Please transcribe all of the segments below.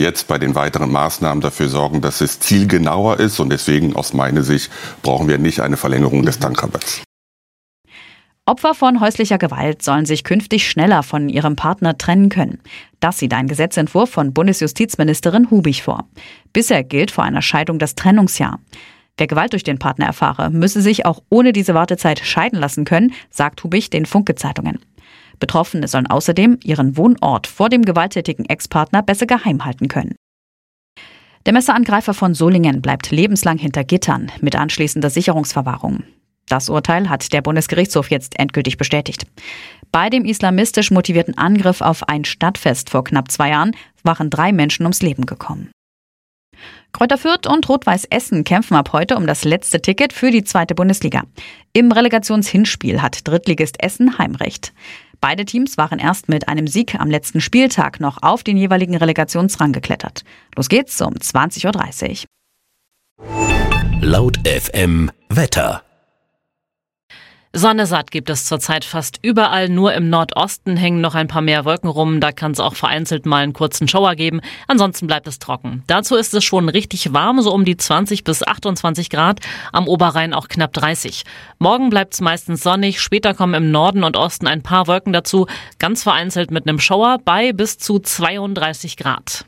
jetzt bei den weiteren Maßnahmen dafür sorgen, dass es zielgenauer ist. Und deswegen aus meiner Sicht brauchen wir nicht eine Verlängerung des Tankrabatts. Opfer von häuslicher Gewalt sollen sich künftig schneller von ihrem Partner trennen können. Das sieht ein Gesetzentwurf von Bundesjustizministerin Hubig vor. Bisher gilt vor einer Scheidung das Trennungsjahr. Wer Gewalt durch den Partner erfahre, müsse sich auch ohne diese Wartezeit scheiden lassen können, sagt Hubig den Funke-Zeitungen. Betroffene sollen außerdem ihren Wohnort vor dem gewalttätigen Ex-Partner besser geheim halten können. Der Messerangreifer von Solingen bleibt lebenslang hinter Gittern mit anschließender Sicherungsverwahrung. Das Urteil hat der Bundesgerichtshof jetzt endgültig bestätigt. Bei dem islamistisch motivierten Angriff auf ein Stadtfest vor knapp 2 Jahren waren 3 Menschen ums Leben gekommen. Kräuter Fürth und Rot-Weiß Essen kämpfen ab heute um das letzte Ticket für die 2. Bundesliga. Im Relegationshinspiel hat Drittligist Essen Heimrecht. Beide Teams waren erst mit einem Sieg am letzten Spieltag noch auf den jeweiligen Relegationsrang geklettert. Los geht's um 20:30 Uhr. Laut FM Wetter. Sonne satt gibt es zurzeit fast überall, nur im Nordosten hängen noch ein paar mehr Wolken rum, da kann es auch vereinzelt mal einen kurzen Schauer geben, ansonsten bleibt es trocken. Dazu ist es schon richtig warm, so um die 20 bis 28 Grad, am Oberrhein auch knapp 30. Morgen bleibt es meistens sonnig, später kommen im Norden und Osten ein paar Wolken dazu, ganz vereinzelt mit einem Schauer bei bis zu 32 Grad.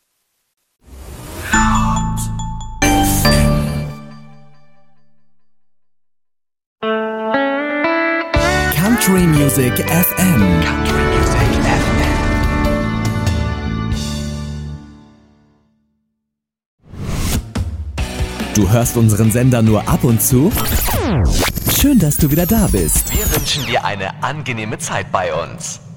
Country Music FM. Country Music FM. Du hörst unseren Sender nur ab und zu? Schön, dass du wieder da bist. Wir wünschen dir eine angenehme Zeit bei uns.